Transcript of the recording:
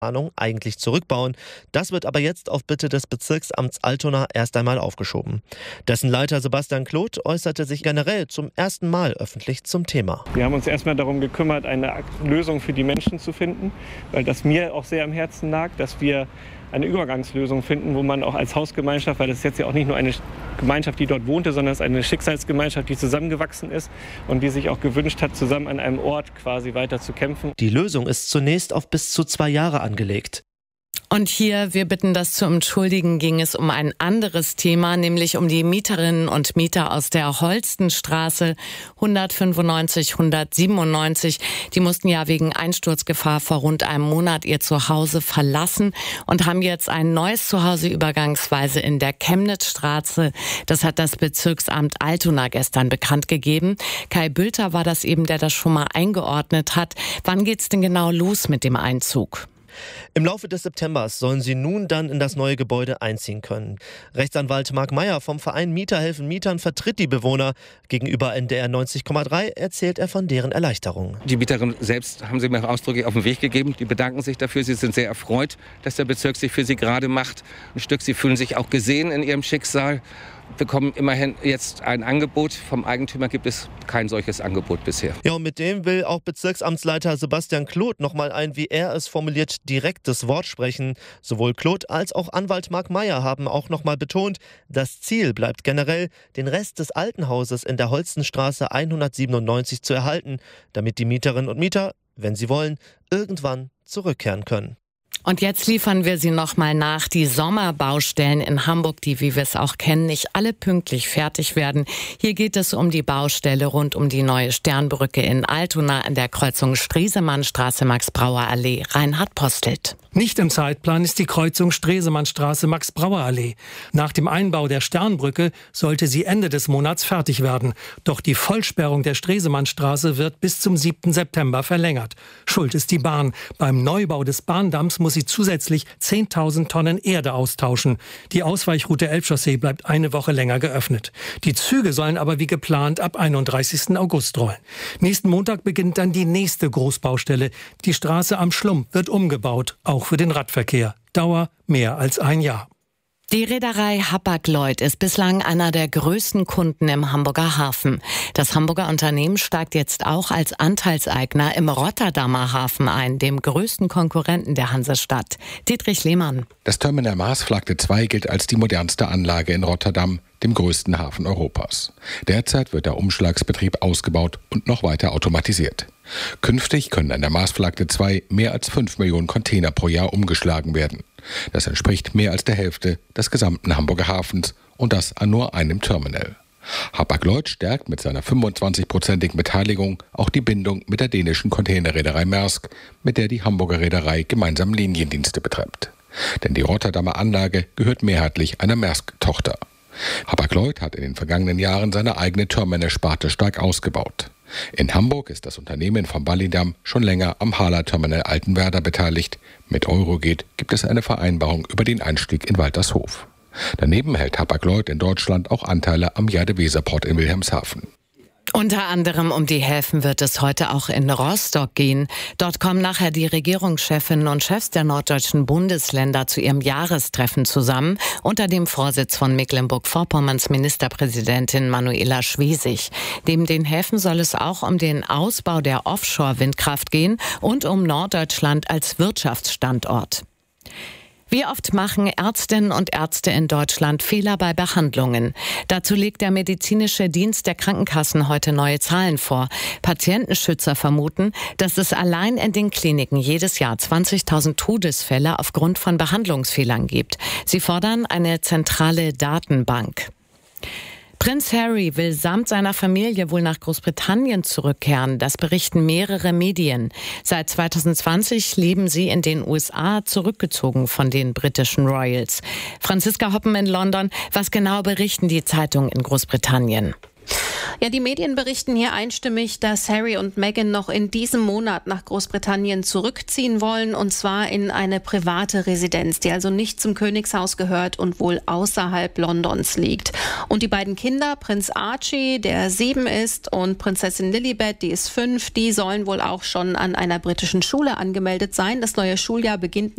eigentlich zurückbauen. Das wird aber jetzt auf Bitte des Bezirksamts Altona erst einmal aufgeschoben. Dessen Leiter Sebastian Kloth äußerte sich generell zum ersten Mal öffentlich zum Thema. Wir haben uns erstmal darum gekümmert, eine Lösung für die Menschen zu finden, weil das mir auch sehr am Herzen lag, dass wir eine Übergangslösung finden, wo man auch als Hausgemeinschaft, weil das ist jetzt ja auch nicht nur eine Gemeinschaft, die dort wohnte, sondern es ist eine Schicksalsgemeinschaft, die zusammengewachsen ist und die sich auch gewünscht hat, zusammen an einem Ort quasi weiter zu kämpfen. Die Lösung ist zunächst auf bis zu 2 Jahre angelegt. Und hier, wir bitten das zu entschuldigen, ging es um ein anderes Thema, nämlich um die Mieterinnen und Mieter aus der Holstenstraße 195, 197. Die mussten ja wegen Einsturzgefahr vor rund einem Monat ihr Zuhause verlassen und haben jetzt ein neues Zuhause übergangsweise in der Chemnitzstraße. Das hat das Bezirksamt Altona gestern bekannt gegeben. Kai Bülter war das eben, der das schon mal eingeordnet hat. Wann geht's denn genau los mit dem Einzug? Im Laufe des Septembers sollen sie nun dann in das neue Gebäude einziehen können. Rechtsanwalt Marc Meyer vom Verein Mieter helfen Mietern vertritt die Bewohner. Gegenüber NDR 90,3 erzählt er von deren Erleichterung. Die Mieterin selbst haben sie mir ausdrücklich auf den Weg gegeben. Die bedanken sich dafür. Sie sind sehr erfreut, dass der Bezirk sich für sie gerade macht. Ein Stück, sie fühlen sich auch gesehen in ihrem Schicksal. Bekommen immerhin jetzt ein Angebot. Vom Eigentümer gibt es kein solches Angebot bisher. Ja, und mit dem will auch Bezirksamtsleiter Sebastian Kloth nochmal ein, wie er es formuliert, direktes Wort sprechen. Sowohl Kloth als auch Anwalt Marc Meyer haben auch nochmal betont, das Ziel bleibt generell, den Rest des alten Hauses in der Holstenstraße 197 zu erhalten, damit die Mieterinnen und Mieter, wenn sie wollen, irgendwann zurückkehren können. Und jetzt liefern wir sie nochmal nach. Die Sommerbaustellen in Hamburg, die, wie wir es auch kennen, nicht alle pünktlich fertig werden. Hier geht es um die Baustelle rund um die neue Sternbrücke in Altona an der Kreuzung Stresemannstraße, Max-Brauer-Allee. Reinhard Postelt. Nicht im Zeitplan ist die Kreuzung Stresemannstraße, Max-Brauer-Allee. Nach dem Einbau der Sternbrücke sollte sie Ende des Monats fertig werden. Doch die Vollsperrung der Stresemannstraße wird bis zum 7. September verlängert. Schuld ist die Bahn. Beim Neubau des Bahndamms muss sie zusätzlich 10.000 Tonnen Erde austauschen. Die Ausweichroute Elbchaussee bleibt eine Woche länger geöffnet. Die Züge sollen aber wie geplant ab 31. August rollen. Nächsten Montag beginnt dann die nächste Großbaustelle. Die Straße am Schlump wird umgebaut, auch für den Radverkehr. Dauer mehr als ein Jahr. Die Reederei Hapag-Lloyd ist bislang einer der größten Kunden im Hamburger Hafen. Das Hamburger Unternehmen steigt jetzt auch als Anteilseigner im Rotterdamer Hafen ein, dem größten Konkurrenten der Hansestadt. Dietrich Lehmann. Das Terminal Maasvlakte 2 gilt als die modernste Anlage in Rotterdam, dem größten Hafen Europas. Derzeit wird der Umschlagsbetrieb ausgebaut und noch weiter automatisiert. Künftig können an der Maasvlakte 2 mehr als 5 Millionen Container pro Jahr umgeschlagen werden. Das entspricht mehr als der Hälfte des gesamten Hamburger Hafens und das an nur einem Terminal. Hapag-Lloyd stärkt mit seiner 25-prozentigen Beteiligung auch die Bindung mit der dänischen Containerreederei Maersk, mit der die Hamburger Reederei gemeinsam Liniendienste betreibt. Denn die Rotterdamer Anlage gehört mehrheitlich einer Maersk-Tochter. Hapag-Lloyd hat in den vergangenen Jahren seine eigene Terminalsparte stark ausgebaut. In Hamburg ist das Unternehmen vom Ballydamm schon länger am Hala-Terminal Altenwerder beteiligt. Mit Eurogate gibt es eine Vereinbarung über den Einstieg in Waltershof. Daneben hält Hapag-Lloyd in Deutschland auch Anteile am Jade-Weser-Port in Wilhelmshaven. Unter anderem um die Häfen wird es heute auch in Rostock gehen. Dort kommen nachher die Regierungschefinnen und Chefs der norddeutschen Bundesländer zu ihrem Jahrestreffen zusammen, unter dem Vorsitz von Mecklenburg-Vorpommerns Ministerpräsidentin Manuela Schwesig. Neben den Häfen soll es auch um den Ausbau der Offshore-Windkraft gehen und um Norddeutschland als Wirtschaftsstandort. Wie oft machen Ärztinnen und Ärzte in Deutschland Fehler bei Behandlungen? Dazu legt der medizinische Dienst der Krankenkassen heute neue Zahlen vor. Patientenschützer vermuten, dass es allein in den Kliniken jedes Jahr 20.000 Todesfälle aufgrund von Behandlungsfehlern gibt. Sie fordern eine zentrale Datenbank. Prinz Harry will samt seiner Familie wohl nach Großbritannien zurückkehren. Das berichten mehrere Medien. Seit 2020 leben sie in den USA, zurückgezogen von den britischen Royals. Franziska Hoppen in London. Was genau berichten die Zeitungen in Großbritannien? Ja, die Medien berichten hier einstimmig, dass Harry und Meghan noch in diesem Monat nach Großbritannien zurückziehen wollen, und zwar in eine private Residenz, die also nicht zum Königshaus gehört und wohl außerhalb Londons liegt. Und die beiden Kinder, Prinz Archie, der 7 ist, und Prinzessin Lilibet, die ist 5, die sollen wohl auch schon an einer britischen Schule angemeldet sein. Das neue Schuljahr beginnt